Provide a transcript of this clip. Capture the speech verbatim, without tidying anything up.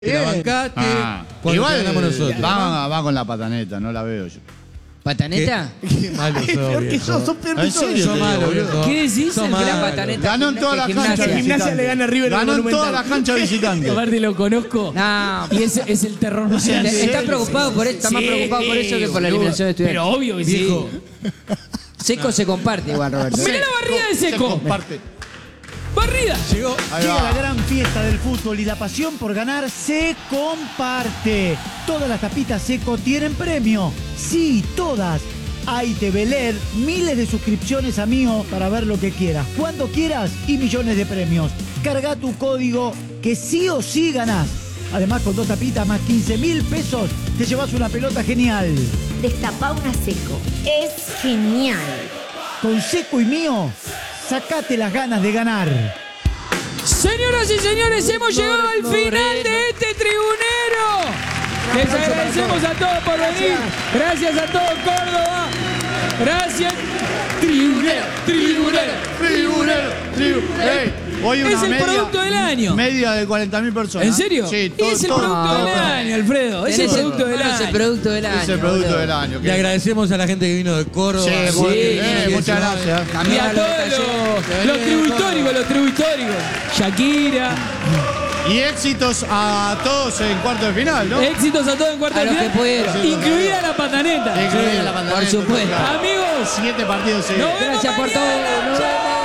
La bancaste. Ah, Cuando igual ganamos nosotros. Va, va con la pataneta, no la veo yo. ¿Pataneta? Qué malo sos, Peor que viejo. yo, sos peor que ¿En yo. serio? Sos te malo, digo, viejo. ¿Qué decís? Sos El que la malo. pataneta. Ganó en todas las Gimnasia. canchas Gimnasia visitantes. le gana a River en el Ganó en Monumental. todas las canchas visitantes. Aparte lo conozco. No, Y es, es el terror nacional. está preocupado por eso, está más Sí, preocupado por eso que por la eliminación de Pero estudiantes. obvio que Viejo. Sí. Seco se comparte igual, Roberto. Mirá la barrida de Se Seco. comparte. Barrida. Llegó. Ahí Llega la va. gran fiesta del fútbol y la pasión por ganar se comparte. Todas las tapitas Seco tienen premio. Sí, todas. Hay T V L E D, miles de suscripciones a Mío para ver lo que quieras, cuando quieras y millones de premios. Carga tu código que sí o sí ganás. Además, con dos tapitas más quince mil pesos, te llevas una pelota genial. Destapá una Seco. Es genial. Con Seco y Mío, sacate las ganas de ganar. Señoras y señores, hemos llegado al final de este tribunero. Les agradecemos a todos por venir. Gracias a todo Córdoba. Gracias. Tribunero, tribunero. Tribunero, tribunero. Ey, hoy una Es el media, producto del año. Media de cuarenta mil personas. ¿En serio? Sí, todo, es el todo, producto todo. del año, Alfredo. Es el Tenés producto del Es el año. producto del año. Es el producto boludo. del año. Le agradecemos a la gente que vino de Córdoba. Sí, muy bien. Eh, que muchas se va- gracias. Y Cambiá a lo todos que cayó. los, los tributóricos, los tributóricos. Shakira. Y éxitos a todos en cuarto de final, ¿no? Éxitos a todos en cuarto A de los que final. pudieron. Incluida la pataneta. Incluida la Por pantaleta. supuesto. Amigos, Siete partidos seguidos. nos vemos Gracias por mañana. todo. Nos vemos.